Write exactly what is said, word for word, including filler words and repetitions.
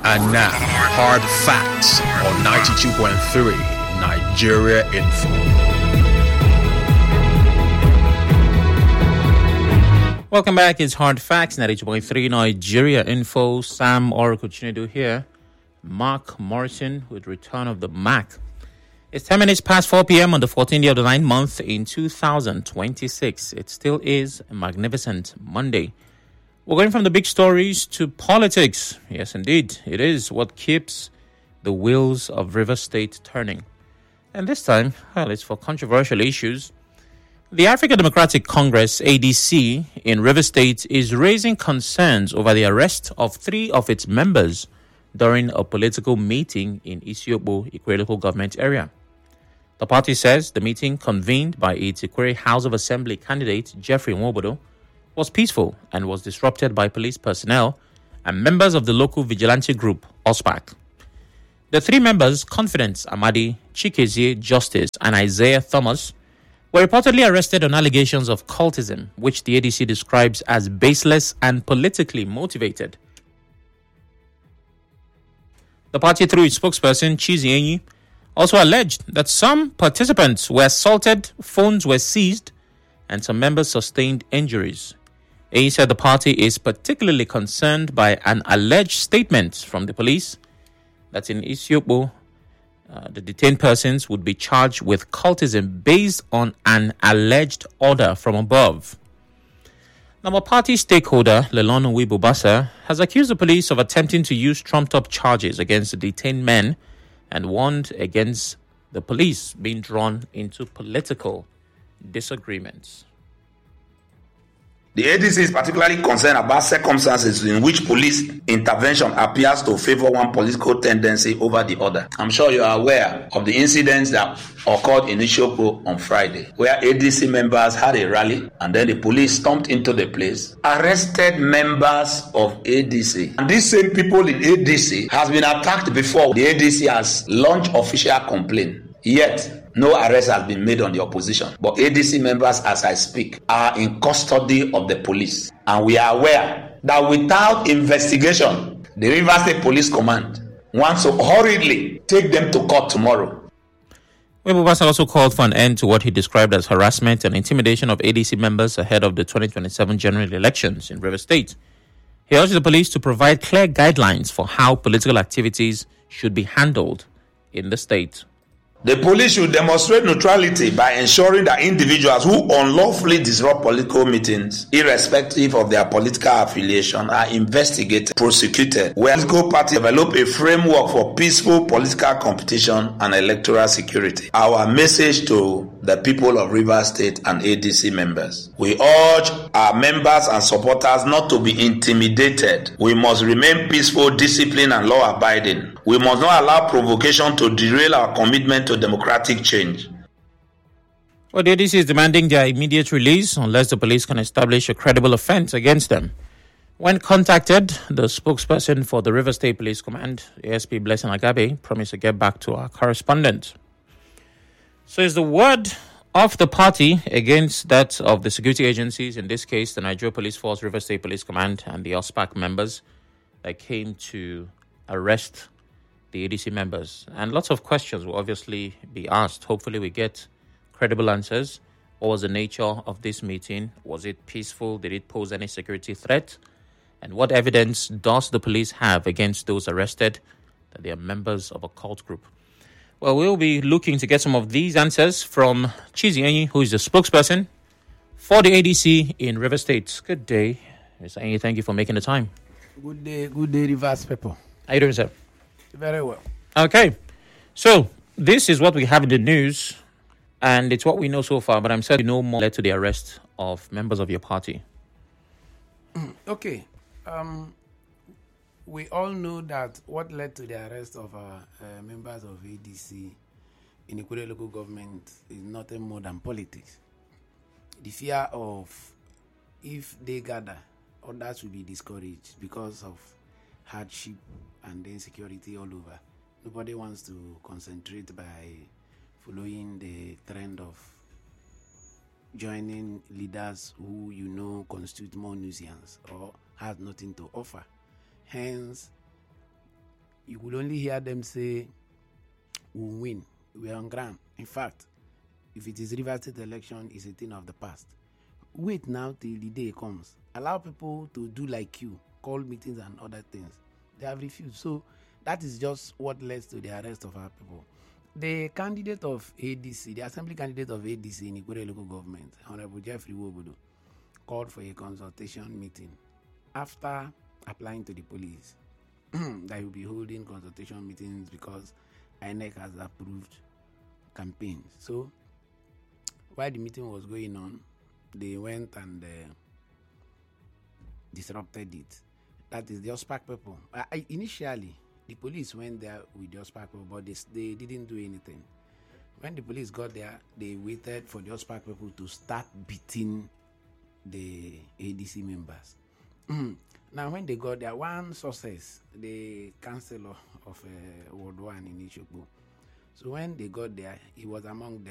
And now, hard facts on ninety-two point three Nigeria Info. Welcome back. It's Hard Facts, ninety-two point three Nigeria Info. Sam Oracle Chinedu here. Mark Morrison with Return of the Mac. It's ten minutes past four p.m. on the fourteenth day of the ninth month in two thousand twenty-six. It still is a magnificent Monday. We're going from the big stories to politics. Yes, indeed. It is what keeps the wheels of River State turning. And this time, well, it's for controversial issues. The African Democratic Congress, A D C, in River State is raising concerns over the arrest of three of its members during a political meeting in Isiokpo, Ikwerre local government area. The party says the meeting, convened by its Ikwerre House of Assembly candidate, Jeffrey Nwobodo, was peaceful and was disrupted by police personnel and members of the local vigilante group, OSPAC. The three members, Confidence Amadi, Chikezie Justice, and Isaiah Thomas, were reportedly arrested on allegations of cultism, which the A D C describes as baseless and politically motivated. The party, through its spokesperson, Chizi Enyi, also alleged that some participants were assaulted, phones were seized, and some members sustained injuries. Enyi said the party is particularly concerned by an alleged statement from the police that in Isiokpo, uh, the detained persons would be charged with cultism based on an alleged order from above. Now, a party stakeholder, Lelon Wibubasa, has accused the police of attempting to use trumped-up charges against the detained men and warned against the police being drawn into political disagreements. The A D C is particularly concerned about circumstances in which police intervention appears to favor one political tendency over the other. I'm sure you are aware of the incidents that occurred in Isiokpo on Friday, where A D C members had a rally and then the police stormed into the place, arrested members of A D C. And these same people in A D C has been attacked before. The A D C has launched official complaint. Yet, no arrest has been made on the opposition. But A D C members, as I speak, are in custody of the police. And we are aware that without investigation, the Rivers State Police Command wants to hurriedly take them to court tomorrow. Webubasa also called for an end to what he described as harassment and intimidation of A D C members ahead of the twenty twenty-seven general elections in River State. He urged the police to provide clear guidelines for how political activities should be handled in the state. The police should demonstrate neutrality by ensuring that individuals who unlawfully disrupt political meetings, irrespective of their political affiliation, are investigated, prosecuted, where political parties develop a framework for peaceful political competition and electoral security. Our message to the people of Rivers State and A D C members: we urge our members and supporters not to be intimidated. We must remain peaceful, disciplined, and law-abiding. We must not allow provocation to derail our commitment to democratic change. Well, the A D C is demanding their immediate release unless the police can establish a credible offense against them. When contacted, the spokesperson for the River State Police Command, A S P Blessing Agabe, promised to get back to our correspondent. So is the word of the party against that of the security agencies, in this case, the Nigeria Police Force, River State Police Command, and the OSPAC members that came to arrest the A D C members. And lots of questions will obviously be asked. Hopefully we get credible answers. What was the nature of this meeting? Was it peaceful? Did it pose any security threat? And what evidence does the police have against those arrested that they are members of a cult group? Well, we'll be looking to get some of these answers from Chizi Enyi, who is the spokesperson for the A D C in River State. Good day, Mister Enyi. Thank you for making the time. Good day, good day, Rivers people. How you doing, sir? Very well. Okay, so this is what we have in the news, and it's what we know so far, but I'm certain you know more led to the arrest of members of your party. Okay, um, we all know that what led to the arrest of our uh, members of A D C in Ikwerre local government is nothing more than politics. The fear of if they gather, others will be discouraged because of hardship and insecurity all over. Nobody wants to concentrate by following the trend of joining leaders who you know constitute more nuisance or has nothing to offer. Hence, you could only hear them say, we'll win. We're on ground. In fact, if it is Rivers State election, it's a thing of the past. Wait now till the day comes. Allow people to do like you, call meetings and other things. They have refused. So that is just what led to the arrest of our people. The candidate of A D C, the assembly candidate of A D C in Ikwerre local government, Honorable Jeffrey Wobodo, called for a consultation meeting after applying to the police that he will be holding consultation meetings because I N E C has approved campaigns. So while the meeting was going on, they went and uh, disrupted it. That is the OSPAC people. I, I, initially, the police went there with the OSPAC people, but they, they didn't do anything. When the police got there, they waited for the OSPAC people to start beating the A D C members. Now, when they got there, one success, the councillor of uh, Ward one in Ishokbo. So when they got there, he was among them.